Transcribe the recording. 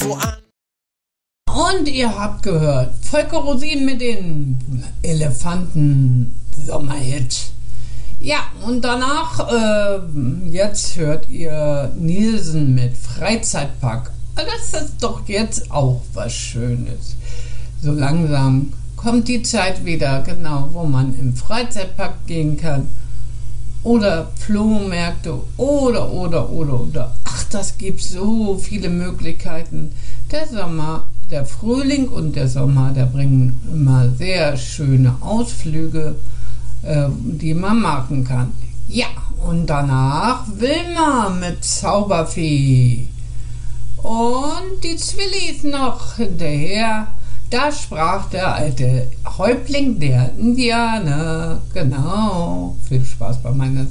so an. Und ihr habt gehört, Volker Rosin mit den Elefanten-Sommerhit. Ja, und danach, jetzt hört ihr Nielsen mit Freizeitpark. Das ist doch jetzt auch was Schönes. So langsam kommt die Zeit wieder, genau, wo man im Freizeitpark gehen kann. Oder Flohmärkte oder. Ach, das gibt so viele Möglichkeiten. Der Sommer, der Frühling und der Sommer, der bringen immer sehr schöne Ausflüge, die man machen kann. Ja, und danach Wilma mit Zauberfee. Und die Zwillis noch hinterher. Da sprach der alte Häuptling der Indianer. Genau. Viel Spaß bei meiner